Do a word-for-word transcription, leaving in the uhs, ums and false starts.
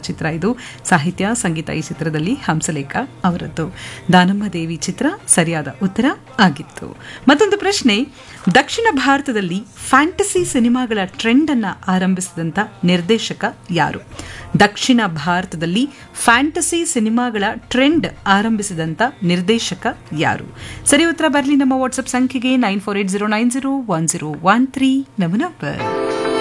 ಚಿತ್ರ ಇದು. ಸಾಹಿತ್ಯ ಸಂಗೀತ ಈ ಚಿತ್ರದಲ್ಲಿ ಹಂಸಲೇಖ ಅವರದ್ದು. ದಾನಮ್ಮ ದೇವಿ ಚಿತ್ರ ಸರಿಯಾದ ಉತ್ತರ ಆಗಿತ್ತು. ಮತ್ತೊಂದು ಪ್ರಶ್ನೆ, ದಕ್ಷಿಣ ಭಾರತದಲ್ಲಿ ಫ್ಯಾಂಟಸಿ ಸಿನಿಮಾಗಳ ಟ್ರೆಂಡ್ ಅನ್ನ ಆರಂಭಿಸಿದಂತ ನಿರ್ದೇಶಕ ಯಾರು? ದಕ್ಷಿಣ ಭಾರತದಲ್ಲಿ ಫ್ಯಾಂಟಸಿ ಸಿನಿಮಾಗಳ ಟ್ರೆಂಡ್ ಆರಂಭಿಸಿದಂತ ನಿರ್ದೇಶಕ ಯಾರು? ಸರಿ ಉತ್ತರ ಬರಲಿ ನಮ್ಮ ವಾಟ್ಸ್ಆಪ್ ಸಂಖ್ಯೆಗೆ nine four eight zero nine zero one zero one three ನಮ್ಮ ನಂಬರ್.